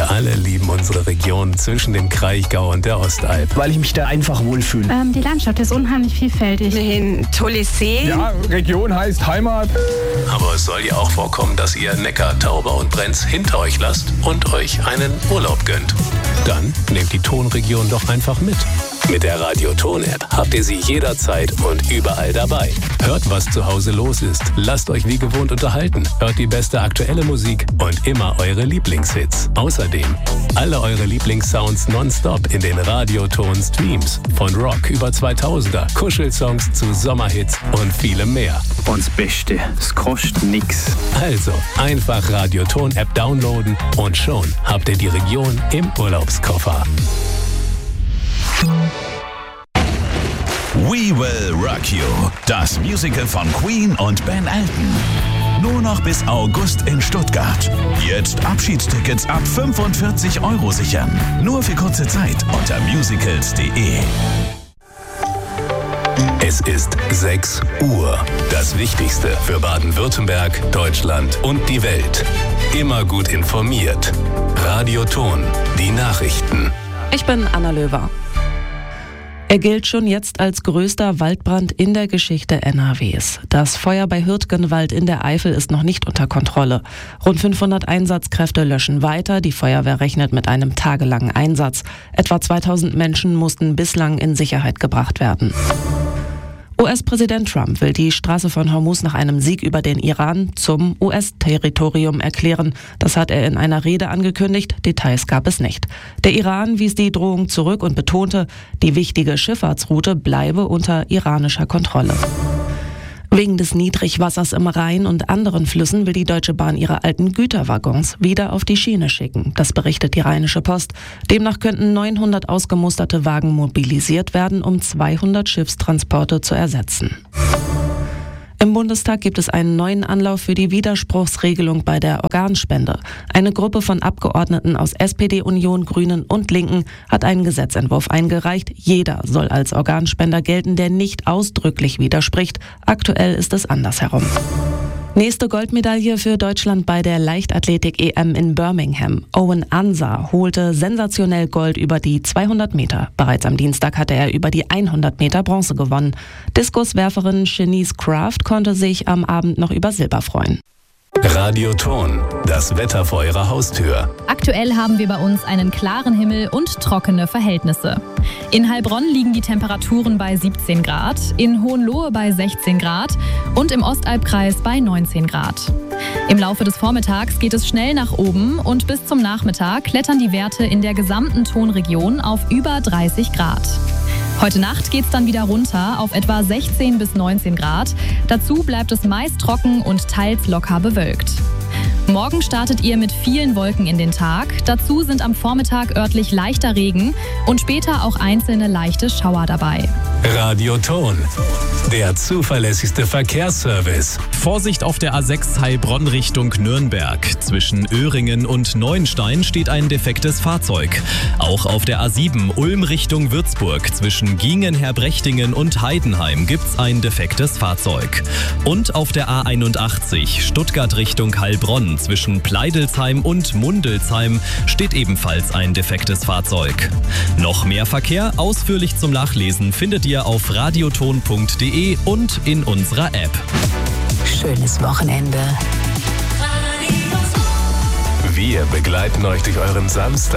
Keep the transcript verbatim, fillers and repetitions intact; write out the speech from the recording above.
Wir alle lieben unsere Region zwischen dem Kraichgau und der Ostalb. Weil ich mich da einfach wohlfühle. Ähm, die Landschaft ist unheimlich vielfältig. Ein tolles See. Ja, Region heißt Heimat. Aber es soll ja auch vorkommen, dass ihr Neckar, Tauber und Brenz hinter euch lasst und euch einen Urlaub gönnt. Dann nehmt die Tonregion doch einfach mit. Mit der Radio-Ton-App habt ihr sie jederzeit und überall dabei. Hört, was zu Hause los ist. Lasst euch wie gewohnt unterhalten. Hört die beste aktuelle Musik und immer eure Lieblingshits. Außerdem alle eure Lieblingssounds nonstop in den Radio-Ton-Streams. Von Rock über zweitausender, Kuschelsongs zu Sommerhits und vielem mehr. Und das Beste, es kostet nix. Also einfach Radio-Ton-App downloaden und schon habt ihr die Region im Urlaubskoffer. We Will Rock You, das Musical von Queen und Ben Elton. Nur noch bis August in Stuttgart. Jetzt Abschiedstickets ab fünfundvierzig Euro sichern. Nur für kurze Zeit unter musicals punkt de. Es ist sechs Uhr. Das Wichtigste für Baden-Württemberg, Deutschland und die Welt. Immer gut informiert. Radio Ton, die Nachrichten. Ich bin Anna Löwer. Er gilt schon jetzt als größter Waldbrand in der Geschichte N R Ws. Das Feuer bei Hürtgenwald in der Eifel ist noch nicht unter Kontrolle. Rund fünfhundert Einsatzkräfte löschen weiter. Die Feuerwehr rechnet mit einem tagelangen Einsatz. Etwa zweitausend Menschen mussten bislang in Sicherheit gebracht werden. U S-Präsident Trump will die Straße von Hormuz nach einem Sieg über den Iran zum U S-Territorium erklären. Das hat er in einer Rede angekündigt. Details gab es nicht. Der Iran wies die Drohung zurück und betonte, die wichtige Schifffahrtsroute bleibe unter iranischer Kontrolle. Wegen des Niedrigwassers im Rhein und anderen Flüssen will die Deutsche Bahn ihre alten Güterwaggons wieder auf die Schiene schicken. Das berichtet die Rheinische Post. Demnach könnten neunhundert ausgemusterte Wagen mobilisiert werden, um zweihundert Schiffstransporte zu ersetzen. Im Bundestag gibt es einen neuen Anlauf für die Widerspruchsregelung bei der Organspende. Eine Gruppe von Abgeordneten aus S P D, Union, Grünen und Linken hat einen Gesetzentwurf eingereicht. Jeder soll als Organspender gelten, der nicht ausdrücklich widerspricht. Aktuell ist es andersherum. Nächste Goldmedaille für Deutschland bei der Leichtathletik-E M in Birmingham. Owen Ansah holte sensationell Gold über die zweihundert Meter. Bereits am Dienstag hatte er über die hundert Meter Bronze gewonnen. Diskuswerferin Shanice Craft konnte sich am Abend noch über Silber freuen. Radio Ton, das Wetter vor Ihrer Haustür. Aktuell haben wir bei uns einen klaren Himmel und trockene Verhältnisse. In Heilbronn liegen die Temperaturen bei siebzehn Grad, in Hohenlohe bei sechzehn Grad und im Ostalbkreis bei neunzehn Grad. Im Laufe des Vormittags geht es schnell nach oben und bis zum Nachmittag klettern die Werte in der gesamten Tonregion auf über dreißig Grad. Heute Nacht geht's dann wieder runter auf etwa sechzehn bis neunzehn Grad. Dazu bleibt es meist trocken und teils locker bewölkt. Morgen startet ihr mit vielen Wolken in den Tag. Dazu sind am Vormittag örtlich leichter Regen und später auch einzelne leichte Schauer dabei. Radio Ton, der zuverlässigste Verkehrsservice. Vorsicht auf der A sechs Heilbronn Richtung Nürnberg. Zwischen Öhringen und Neuenstein steht ein defektes Fahrzeug. Auch auf der A sieben Ulm Richtung Würzburg zwischen Giengen, Herbrechtingen und Heidenheim gibt's ein defektes Fahrzeug. Und auf der A einundachtzig Stuttgart Richtung Heilbronn zwischen Pleidelsheim und Mundelsheim steht ebenfalls ein defektes Fahrzeug. Noch mehr Verkehr ausführlich zum Nachlesen findet ihr auf radioton punkt de und in unserer App. Schönes Wochenende. Wir begleiten euch durch euren Samstag.